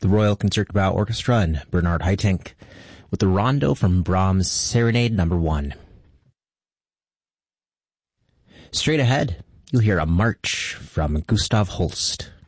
the Royal Concertgebouw Orchestra and Bernard Haitink with the rondo from Brahms' Serenade No. 1. Straight ahead, you'll hear a march from Gustav Holst.